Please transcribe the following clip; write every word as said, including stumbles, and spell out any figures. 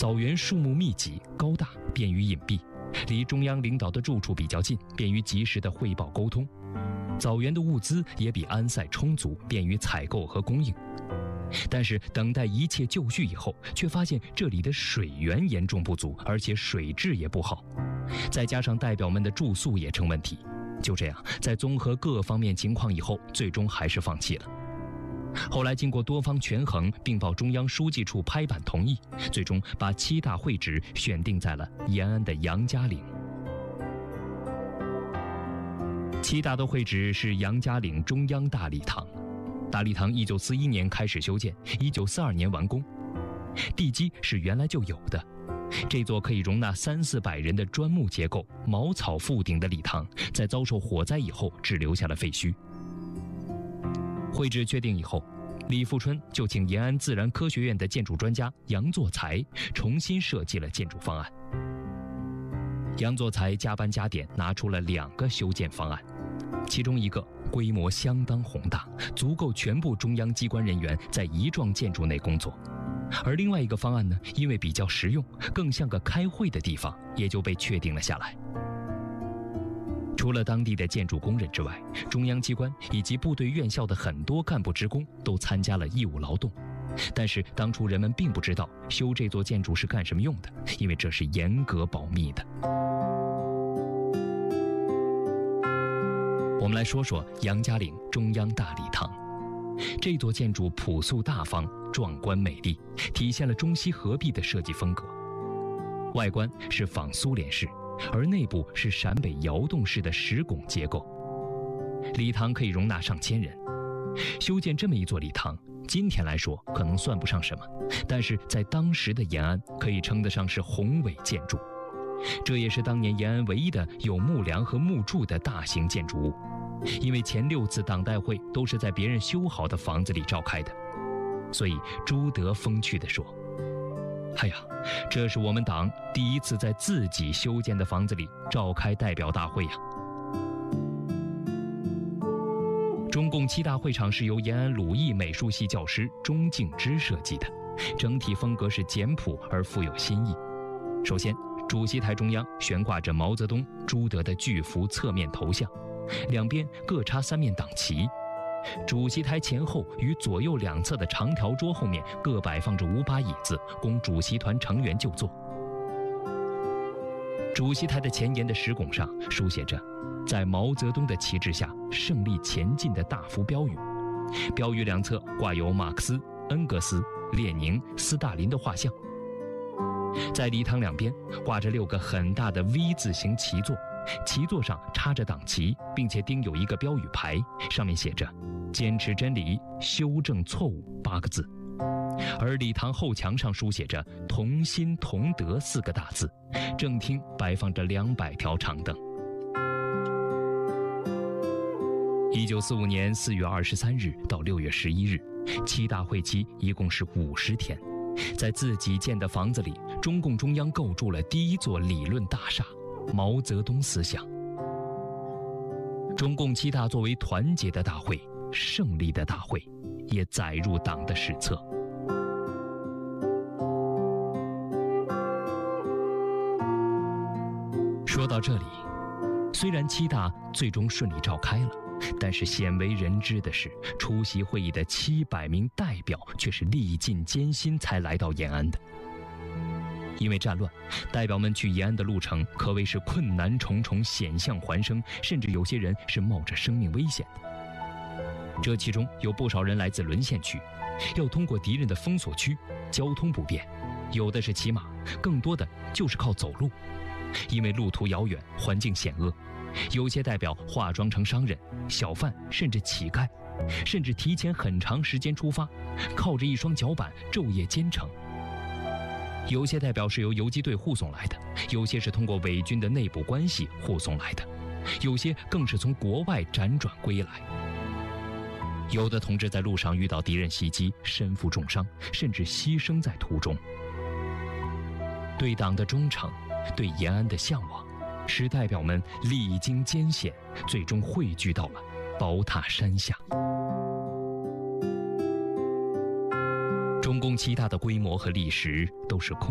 枣园树木密集高大，便于隐蔽，离中央领导的住处比较近，便于及时的汇报沟通。枣园的物资也比安塞充足，便于采购和供应。但是等待一切就绪以后，却发现这里的水源严重不足，而且水质也不好，再加上代表们的住宿也成问题。就这样，在综合各方面情况以后，最终还是放弃了。后来经过多方权衡，并报中央书记处拍板同意，最终把七大会址选定在了延安的杨家岭。七大的会址是杨家岭中央大礼堂。大礼堂一九四一年开始修建，一九四二年完工。地基是原来就有的，这座可以容纳三四百人的砖木结构、茅草覆顶的礼堂，在遭受火灾以后只留下了废墟。会址确定以后，李富春就请延安自然科学院的建筑专家杨作才重新设计了建筑方案。杨作才加班加点拿出了两个修建方案，其中一个规模相当宏大，足够全部中央机关人员在一幢建筑内工作。而另外一个方案呢，因为比较实用，更像个开会的地方，也就被确定了下来。除了当地的建筑工人之外，中央机关以及部队院校的很多干部职工都参加了义务劳动。但是当初人们并不知道修这座建筑是干什么用的，因为这是严格保密的。我们来说说杨家岭中央大礼堂。这座建筑朴素大方、壮观美丽，体现了中西合璧的设计风格。外观是仿苏联式，而内部是陕北窑洞式的石拱结构。礼堂可以容纳上千人。修建这么一座礼堂，今天来说可能算不上什么，但是在当时的延安可以称得上是宏伟建筑。这也是当年延安唯一的有木梁和木柱的大型建筑物，因为前六次党代会都是在别人修好的房子里召开的，所以朱德风趣地说：“哎呀，这是我们党第一次在自己修建的房子里召开代表大会呀。”中共七大会场是由延安鲁艺美术系教师钟敬之设计的，整体风格是简朴而富有新意。首先，主席台中央悬挂着毛泽东、朱德的巨幅侧面头像，两边各插三面党旗。主席台前后与左右两侧的长条桌后面各摆放着五把椅子，供主席团成员就坐。主席台的前沿的石拱上书写着“在毛泽东的旗帜下胜利前进”的大幅标语，标语两侧挂有马克思、恩格斯、列宁、斯大林的画像。在礼堂两边挂着六个很大的 V 字形旗座，旗座上插着党旗，并且钉有一个标语牌，上面写着“坚持真理，修正错误”八个字。而礼堂后墙上书写着“同心同德”四个大字，正厅摆放着两百条长凳。一九四五年四月二十三日到六月十一日，七大会期一共是五十天。在自己建的房子里，中共中央构筑了第一座理论大厦——毛泽东思想。中共七大作为团结的大会、胜利的大会，也载入党的史册。说到这里，虽然七大最终顺利召开了，但是鲜为人知的是，出席会议的七百名代表却是历尽艰辛才来到延安的。因为战乱，代表们去延安的路程可谓是困难重重、险象环生，甚至有些人是冒着生命危险的。这其中有不少人来自沦陷区，要通过敌人的封锁区，交通不便，有的是骑马，更多的就是靠走路。因为路途遥远，环境险恶，有些代表化妆成商人、小贩，甚至乞丐，甚至提前很长时间出发，靠着一双脚板昼夜兼程。有些代表是由游击队护送来的，有些是通过伪军的内部关系护送来的，有些更是从国外辗转归来。有的同志在路上遇到敌人袭击，身负重伤，甚至牺牲在途中。对党的忠诚，对延安的向往，使代表们历经艰险，最终汇聚到了宝塔山下。中共七大的规模和历史都是空